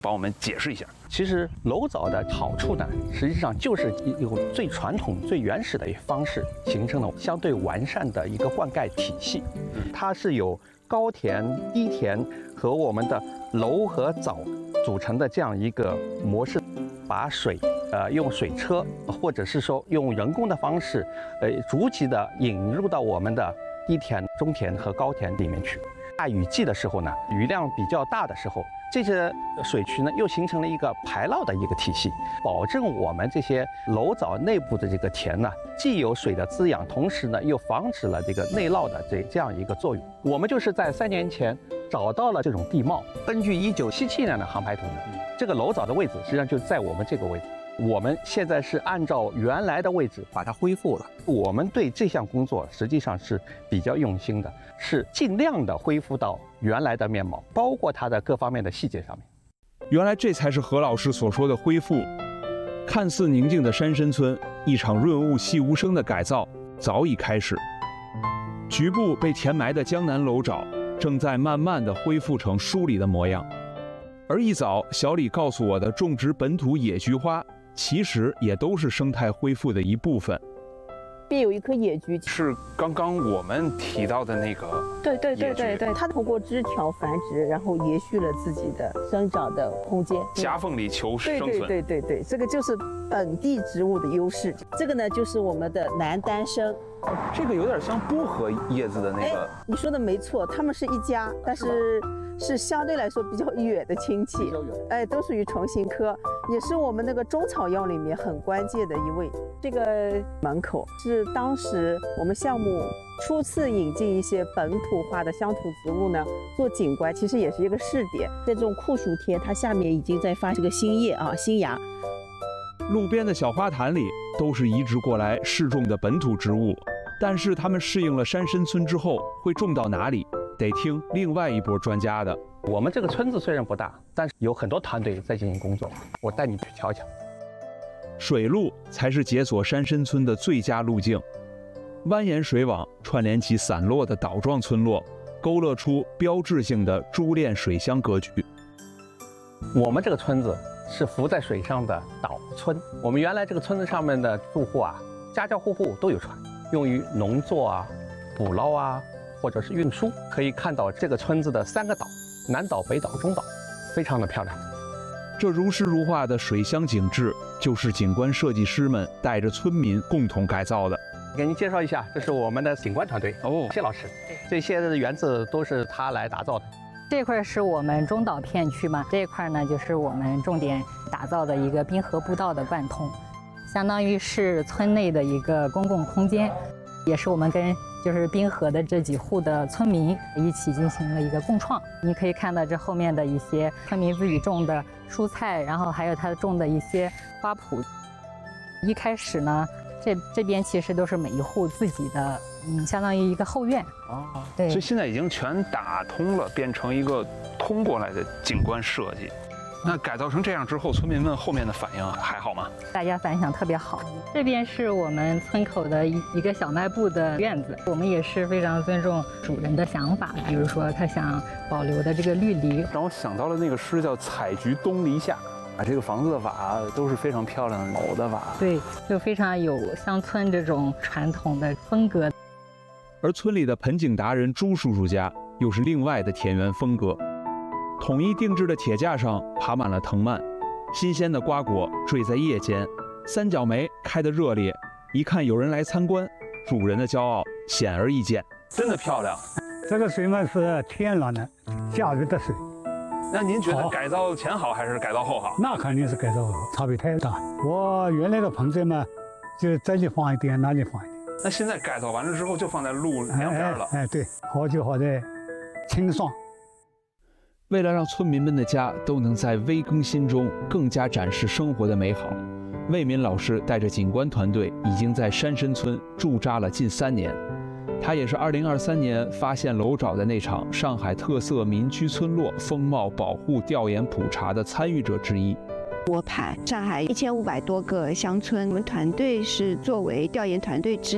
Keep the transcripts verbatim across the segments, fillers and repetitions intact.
帮我们解释一下。 其实楼藻的好处呢，实际上就是用最传统、最原始的一个方式，形成了相对完善的一个灌溉体系。它是由高田、低田和我们的楼和藻组成的这样一个模式，把水呃用水车或者是说用人工的方式，呃逐级的引入到我们的低田、中田和高田里面去。大雨季的时候呢，雨量比较大的时候，这些水渠呢又形成了一个排涝的一个体系，保证我们这些楼藻内部的这个田呢，既有水的滋养，同时呢又防止了这个内涝的这这样一个作用。我们就是在三年前找到了这种地貌，根据一九七七年的航拍图呢，这个楼藻的位置实际上就在我们这个位置。我们现在是按照原来的位置把它恢复了。我们对这项工作实际上是比较用心的，是尽量的恢复到原来的面貌，包括它的各方面的细节上面。 原来这才是何老师所说的恢复。看似宁静的山参村，一场润物细无声的改造早已开始。局部被填埋的江南楼藻，正在慢慢的恢复成书里的模样。而一早小李告诉我的种植本土野菊花，其实也都是生态恢复的一部分。 必有一棵野菊， 是刚刚我们提到的那个， 对对对对对，它通过枝条繁殖，然后延续了自己的生长的空间， 夹缝里求生存。 对对对对对，这个就是本地植物的优势。这个呢，就是我们的南丹参。 这个有点像薄荷叶子的那个。 你说的没错，它们是一家，但是是相对来说比较远的亲戚。比较远。哎，都属于唇形科，也是我们那个中草药里面很关键的一味。这个门口是当时我们项目初次引进一些本土化的乡土植物呢做景观，其实也是一个试点。这种酷暑天，它下面已经在发这个新叶啊，新芽。 路边的小花坛里都是移植过来试种的本土植物，但是他们适应了山参村之后，会种到哪里，得听另外一波专家的。 我们这个村子虽然不大，但是有很多团队在进行工作，我带你去瞧瞧。 水路才是解锁山参村的最佳路径，蜿蜒水网串联起散落的岛状村落，勾勒出标志性的珠链水乡格局。 我们这个村子是浮在水上的岛村。我们原来这个村子上面的住户啊，家家户户都有船，用于农作啊、捕捞啊，或者是运输。可以看到这个村子的三个岛：南岛、北岛、中岛，非常的漂亮。 这如诗如画的水乡景致，就是景观设计师们带着村民共同改造的。 给您介绍一下，这是我们的景观团队哦， 谢老师，这些的园子都是他来打造的。 这块是我们中岛片区嘛，这一块呢就是我们重点打造的一个滨河步道的贯通，相当于是村内的一个公共空间，也是我们跟就是滨河的这几户的村民一起进行了一个共创。你可以看到这后面的一些村民自己种的蔬菜，然后还有他种的一些花圃。一开始呢，这这边其实都是每一户自己的，嗯，相当于一个后院啊。 对， 所以现在已经全打通了，变成一个通过来的景观设计。那改造成这样之后，村民们后面的反应还好吗？ 大家反响特别好。这边是我们村口的一一个小卖部的院子，我们也是非常尊重主人的想法，比如说他想保留的这个绿篱， 让我想到了那个诗叫《采菊东篱下》。啊，这个房子的瓦都是非常漂亮的老的瓦， 对，就非常有乡村这种传统的风格。 而村里的盆景达人朱叔叔家又是另外的田园风格，统一定制的铁架上爬满了藤蔓，新鲜的瓜果缀在叶间，三角梅开得热烈，一看有人来参观，主人的骄傲显而易见。 真的漂亮。 这个水嘛是天然的下雨的水。 那您觉得改造前好还是改造后好？ 那肯定是改造后，差别太大。我原来的盆栽嘛，就这里放一点，那里放一点。 那现在改造完了之后，就放在路两边了。 哎, 哎, 哎，对，好就好在清爽。 为了让村民们的家都能在微更新中更加展示生活的美好，魏民老师带着景观团队已经在山参村驻扎了近三年。他也是二零二三年发现楼沼的那场上海特色民居村落风貌保护调研普查的参与者之一。 我盘上海一千五百多个乡村，我们团队是作为调研团队之一。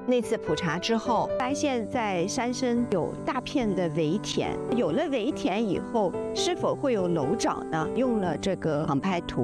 那次普查之后，发现在山身有大片的围田，有了围田以后，是否会有楼长呢？用了这个航拍图。